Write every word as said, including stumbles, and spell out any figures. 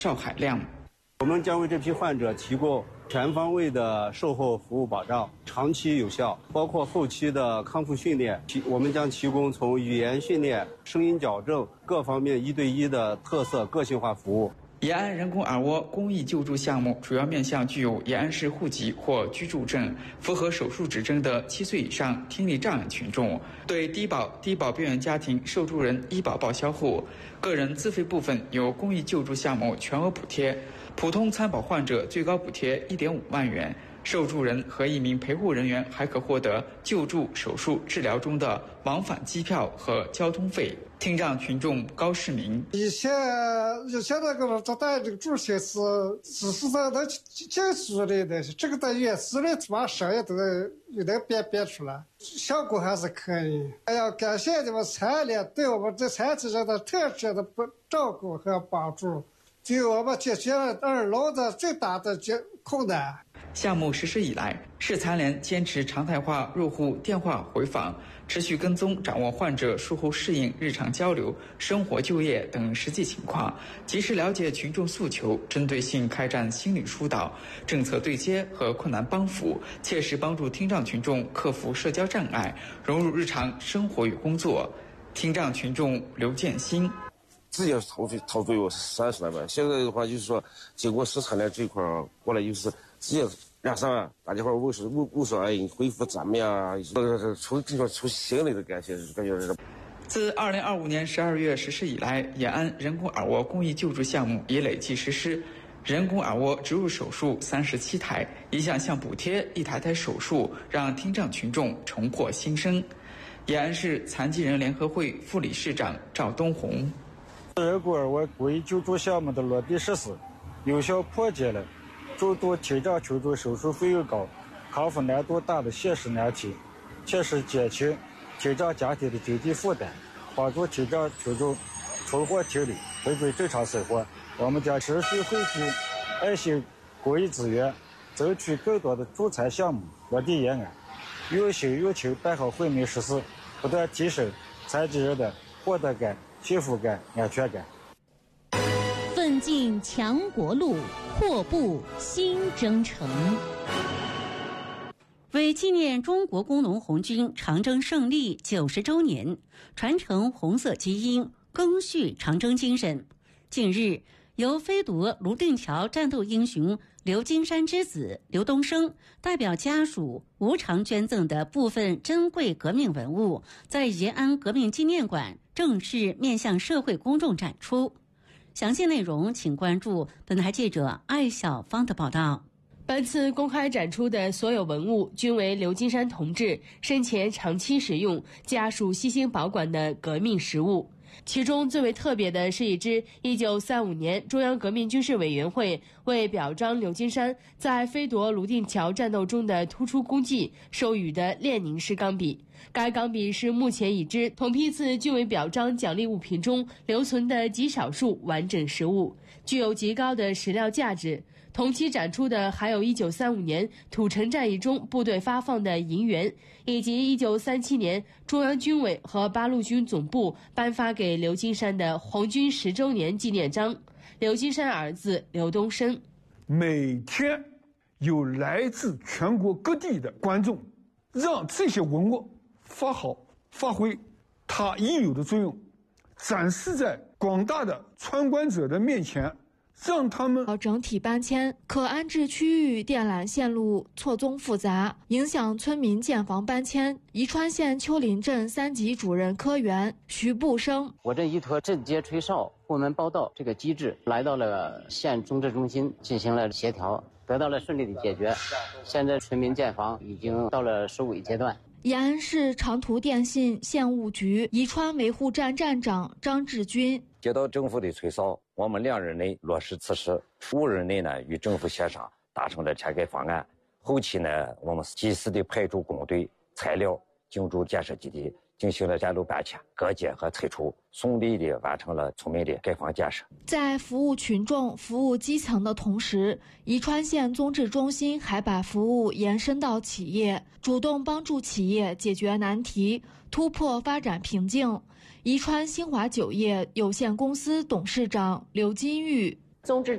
赵海亮。 我们将为这批患者提供全方位的售后服务保障，长期有效，包括后期的康复训练。我们将提供从语言训练、声音矫正各方面一对一的特色个性化服务。 延安人工耳蜗公益救助项目主要面向具有延安市户籍或居住证、符合手术指征的七岁以上听力障碍群众，对低保、低保边缘家庭受助人医保报销户，个人自费部分由公益救助项目全额补贴，普通参保患者最高补贴 一点五万元。受助人和一名陪护人员还可获得救助、手术、治疗中的往返机票和交通费。听障群众高世明： 以前以前那个他带这个助学是只是在他进书类的，这个在院书类把声音都有点辨别出来，效果还是可以。还要感谢你们残联对我们这残疾人的特质的照顾和帮助，对我们解决了二楼的最大的困难。 项目实施以来，市残联坚持常态化入户电话回访，持续跟踪掌握患者术后适应、日常交流、生活就业等实际情况，及时了解群众诉求，针对性开展心理疏导、政策对接和困难帮扶，切实帮助听障群众克服社交障碍，融入日常生活与工作。听障群众刘建新： 直接掏费掏费用三十来万，现在的话就是说，经过市残联这块过来，就是直接两三万，大家伙无说无无说哎恢复咱们呀，出这个出心里的感谢，感觉是。 自二零二五年十二月实施以来，延安人工耳蜗公益救助项目已累计实施人工耳蜗植入手术三十七台，一项项补贴一台台手术，让听障群众重获新生。延安市残疾人联合会副理事长赵东红： 人工耳蜗公益救助项目的落地实施，有效破解了诸多听障群众手术费用高、康复难度大的现实难题，切实减轻听障家庭的经济负担，帮助听障群众重获听力，回归正常生活。我们将持续汇聚爱心公益资源，争取更多的助残项目落地延安，用心用情办好惠民实事，不断提升残疾人的获得感、幸福感、安全感。 奋进强国路，阔步新征程。为纪念中国工农红军长征胜利九十周年，传承红色基因，赓续长征精神，近日，由飞夺泸定桥战斗英雄刘金山之子刘东升代表家属无偿捐赠的部分珍贵革命文物，在延安革命纪念馆正式面向社会公众展出。详细内容请关注本台记者艾小芳的报道。 本次公开展出的所有文物均为刘金山同志生前长期使用、家属悉心保管的革命实物。其中最为特别的是一支一九三五年中央革命军事委员会为表彰刘金山在飞夺泸定桥战斗中的突出功绩授予的列宁式钢笔。该钢笔是目前已知同批次均为表彰奖励物品中留存的极少数完整实物，具有极高的史料价值。同期展出的还有一九三五年土城战役中部队发放的银元，以及一九三七年中央军委和八路军总部颁发给刘金山的红军十周年纪念章。刘金山儿子刘东升： 每天有来自全国各地的观众，让这些文物发好发挥它应有的作用，展示在广大的参观者的面前，让他们整体搬迁，可安置区域电缆线路错综复杂，影响村民建房搬迁。宜川县丘陵镇三级主任科员徐步生： 我镇依托镇街吹哨、部门报到这个机制，来到了县中治中心进行了协调，得到了顺利的解决。现在村民建房已经到了收尾阶段。 延安市长途电信县务局宜川维护站站长张志军： 接到政府的催扫，我们两日内落实此事，五日内呢与政府协商达成了拆改方案。后期呢，我们及时的派出工队、材料进驻建设基地，进行了线路搬迁、割接和拆除，顺利的完成了村民的改房建设。 在服务群众、服务基层的同时，宜川县综治中心还把服务延伸到企业，主动帮助企业解决难题，突破发展瓶颈。宜川新华酒业有限公司董事长刘金玉： 综治